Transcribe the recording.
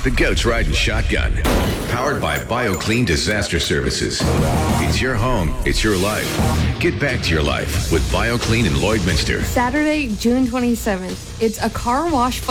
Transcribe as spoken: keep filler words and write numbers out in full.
The Goats Riding Shotgun. Powered by BioClean Disaster Services. It's your home. It's your life. Get back to your life with BioClean in Lloydminster. Saturday, June twenty-seventh. It's a car wash